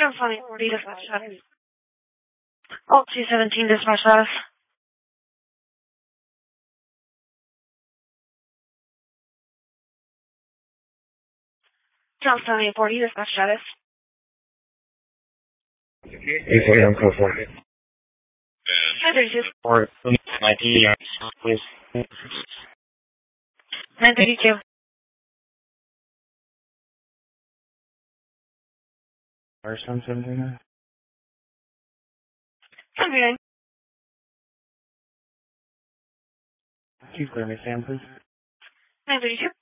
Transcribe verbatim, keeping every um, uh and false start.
John Fleming, forty dispatch status. Alt two seventeen dispatch status. John Fleming, forty dispatch status. eight forty on code four. nine thirty-two. Or ninety, please. nine thirty-two. Or some seventeen. seventy-nine. Can you clear me, Sam, please? nine thirty-two.